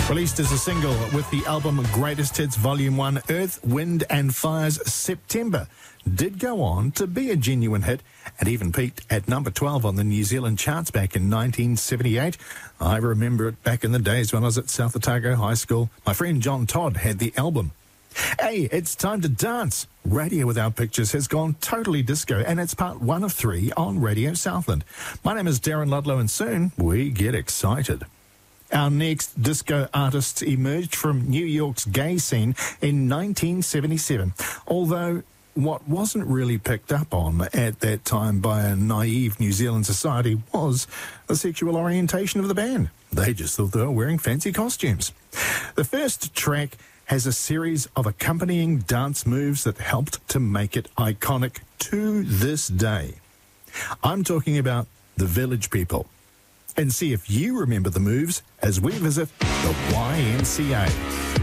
Released as a single with the album Greatest Hits Volume 1, Earth, Wind and Fire's September did go on to be a genuine hit and even peaked at number 12 on the New Zealand charts back in 1978. I remember it back in the days when I was at South Otago High School. My friend John Todd had the album. Hey, it's time to dance. Radio Without Pictures has gone totally disco, and it's part 1 of 3 on Radio Southland. My name is Darren Ludlow, and soon we get excited. Our next disco artists emerged from New York's gay scene in 1977, although what wasn't really picked up on at that time by a naive New Zealand society was the sexual orientation of the band. They just thought they were wearing fancy costumes. The first track has a series of accompanying dance moves that helped to make it iconic to this day. I'm talking about the Village People. And see if you remember the moves as we visit the YMCA.